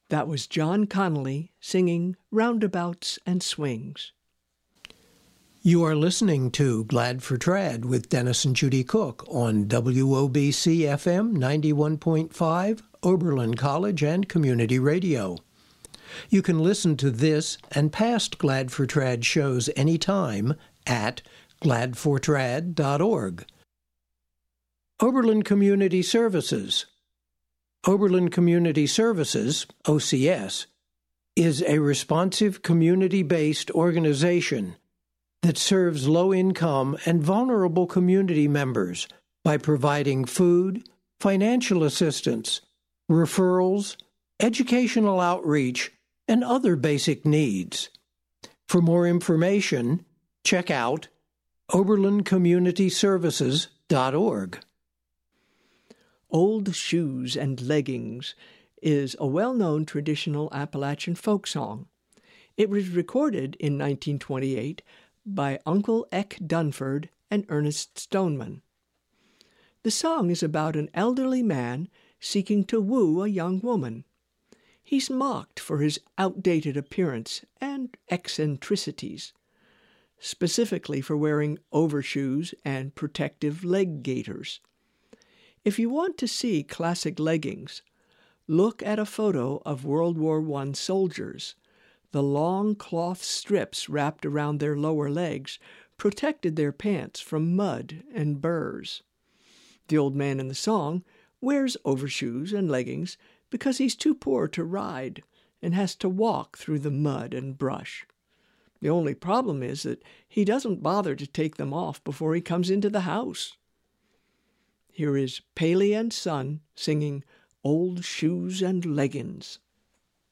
That was John Connolly singing Roundabouts and Swings. You are listening to Glad for Trad with Dennis and Judy Cook on WOBC FM 91.5, Oberlin College and Community Radio. You can listen to this and past Glad for Trad shows anytime at gladfortrad.org. Oberlin Community Services. Oberlin Community Services, OCS, is a responsive community-based organization that serves low-income and vulnerable community members by providing food, financial assistance, referrals, educational outreach, and other basic needs. For more information, check out oberlincommunityservices.org. Old Shoes and Leggings is a well-known traditional Appalachian folk song. It was recorded in 1928 by Uncle Eck Dunford and Ernest Stoneman. The song is about an elderly man seeking to woo a young woman. He's mocked for his outdated appearance and eccentricities, specifically for wearing overshoes and protective leg gaiters. If you want to see classic leggings, look at a photo of World War I soldiers. The long cloth strips wrapped around their lower legs protected their pants from mud and burrs. The old man in the song wears overshoes and leggings because he's too poor to ride and has to walk through the mud and brush. The only problem is that he doesn't bother to take them off before he comes into the house. Here is Paley and Son singing Old Shoes and Leggins.